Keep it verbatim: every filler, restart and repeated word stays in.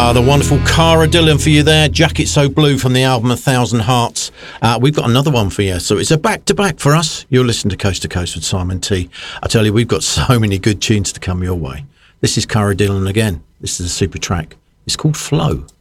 Uh, the wonderful Cara Dillon for you there. Jacket So Blue from the album A Thousand Hearts. Uh, we've got another one for you. So it's a back-to-back for us. You'll listen to Coast to Coast with Simon T. I tell you, we've got so many good tunes to come your way. This is Cara Dillon again. This is a super track. It's called Flow.